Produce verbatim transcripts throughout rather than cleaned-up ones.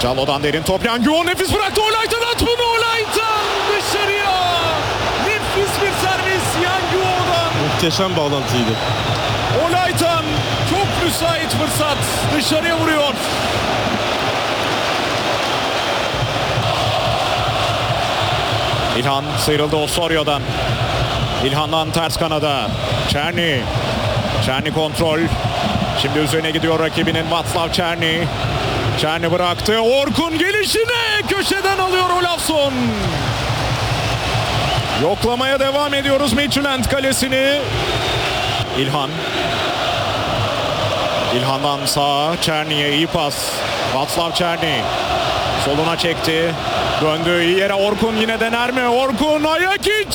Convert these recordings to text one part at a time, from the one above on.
Calo'dan derin top. Yanguo nefis bıraktı. Olaytan attı bunu. Olaytan dışarıya. Nefis bir servis Yanguo'dan. Muhteşem bağlantıydı. Olaytan çok müsait fırsat. Dışarıya vuruyor. İlhan sıyrıldı Osorio'dan. İlhan'dan ters kanada. Çerni. Çerni kontrol. Şimdi üzerine gidiyor rakibinin Václav Černý. Černý bıraktı. Orkun gelişine köşeden alıyor Olafsson. Yoklamaya devam ediyoruz Midtjylland kalesini. İlhan. İlhan'dan sağa Černy'e iyi pas. Václav Černý. Soluna çekti. Döndü iyi yere. Orkun yine dener mi? Orkun ayak içi.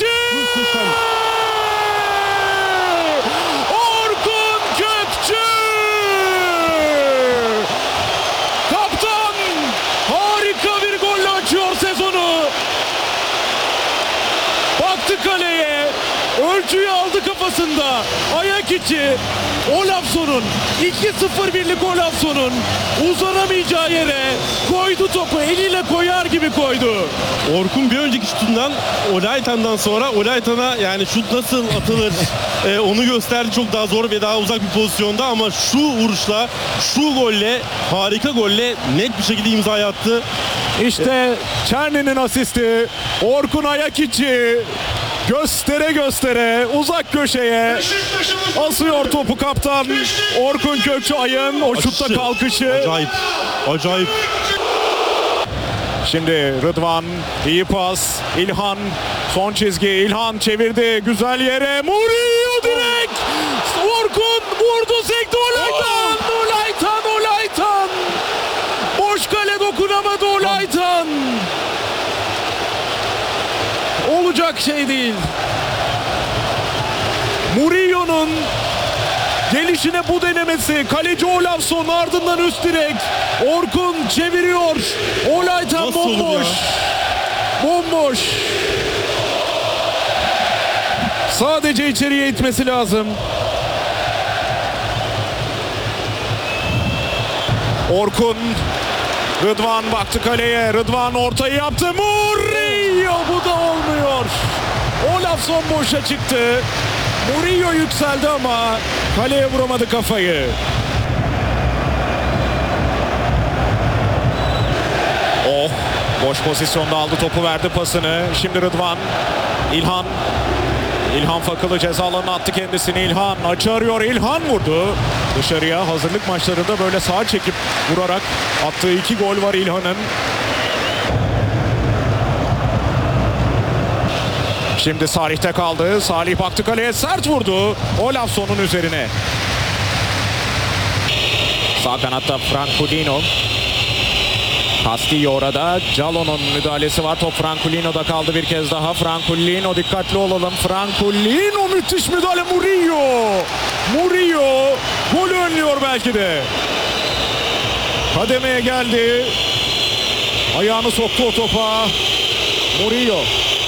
Orkun Kökçü. Kaptan harika bir golle açıyor sezonu. Baktı kaleye. Ölçüyü aldı kafasında. Ayak içi. Olafsson'un iki sıfır birlik Olafsson'un uzanamayacağı yere koydu topu. Eliyle koyar gibi koydu. Orkun bir önceki şutundan Olaytan'dan sonra Olaytan'a yani şut nasıl atılır e, onu gösterdi. Çok daha zor ve daha uzak bir pozisyonda ama şu vuruşla, şu golle, harika golle net bir şekilde imza attı. İşte Černy'nin asisti. Orkun ayak içi. Göstere göstere uzak köşeye asıyor topu kaptan Orkun Kökçü Ay'ın o şutta Açışı. kalkışı. Acayip, acayip. Şimdi Rıdvan iyi pas. İlhan son çizgi. İlhan çevirdi güzel yere. Murillo direkt. Orkun vurdu sekti. Olaytan. Olaytan. Olaytan. Boş kale dokunamadı Olaytan. Olacak şey değil. Murillo'nun gelişine bu denemesi. Kaleci Olafsson ardından üst direk. Orkun çeviriyor. Olaytan Nasıl olur bomboş. ya? Bomboş. Sadece içeriye itmesi lazım. Orkun. Rıdvan baktı kaleye. Rıdvan ortayı yaptı. Murillo bu da olmuyor. Olafsson boşa çıktı. Murillo yükseldi ama kaleye vuramadı kafayı. Oh, boş pozisyonda aldı topu verdi pasını. Şimdi Rıdvan. İlhan. İlhan Fakılı ceza alanına attı kendisini. İlhan açı arıyor. İlhan vurdu. Dışarıya hazırlık maçlarında böyle sağa çekip vurarak attığı iki gol var İlhan'ın. Şimdi Salih'te kaldı. Salih baktı kaleye sert vurdu. Olafsson'un üzerine. Sağ kanatta Francolino. Castillo orada. Calo'nun müdahalesi var. Top Francolino'da kaldı bir kez daha. Francolino dikkatli olalım. Francolino müthiş müdahale. Murillo. Murillo golü önlüyor belki de. Kademeye geldi. Ayağını soktu o topa. Murillo.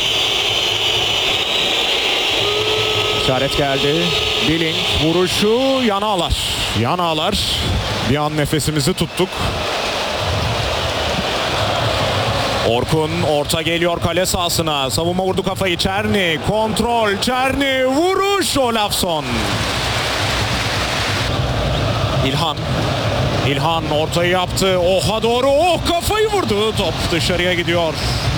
İşaret geldi. Billing vuruşu yana ağlar. Yana ağlar. Bir an nefesimizi tuttuk. Orkun orta geliyor kale sahasına. Savunma vurdu kafayı. Černý kontrol. Černý vuruş. Olafsson. İlhan. İlhan ortayı yaptı. Oha doğru. Oh kafayı vurdu. Top dışarıya gidiyor.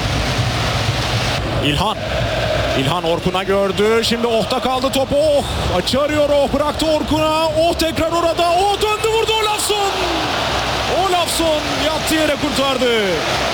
İlhan. İlhan Orkun'a gördü. Şimdi Oh'ta kaldı top. Oh açı arıyor. Oh bıraktı Orkun'a. Oh tekrar orada. Oh döndü vurdu Olafsson. Olafsson yattı yere kurtardı.